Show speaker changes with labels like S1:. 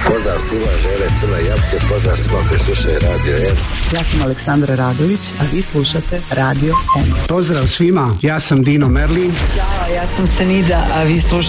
S1: Pozdrav svima, žele Crne Jabuke, pozdrav svima koji slušaju Radio M.
S2: Ja sam Aleksandra Radović, a vi slušate Radio M.
S3: Pozdrav svima, ja sam Dino Merlin.
S4: Ćao, ja sam Senida, a vi slušate